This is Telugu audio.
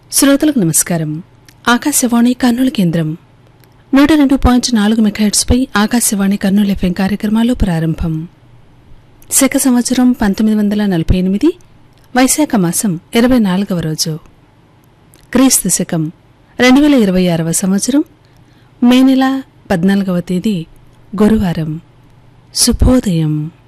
శ్రోతలకు నమస్కారం. ఆకాశవాణి కర్నూలు కేంద్రం 102.4 మెగాహెర్ట్జ్పై ఆకాశవాణి కర్నూలు ఎఫ్ఎం కార్యక్రమాలు ప్రారంభం. శక సంవత్సరం 1948 వైశాఖ మాసం 24వ రోజు, క్రీస్తు శకం 2026వ సంవత్సరం మే నెల 14వ తేదీ గురువారం. శుభోదయం.